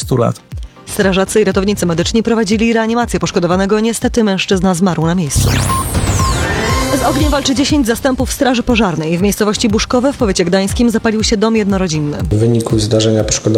30 lat. Strażacy i ratownicy medyczni prowadzili reanimację poszkodowanego. Niestety mężczyzna zmarł na miejscu. Z ogniem walczy 10 zastępów Straży Pożarnej. W miejscowości Buszkowe w powiecie gdańskim zapalił się dom jednorodzinny. W wyniku zdarzenia poszkodowano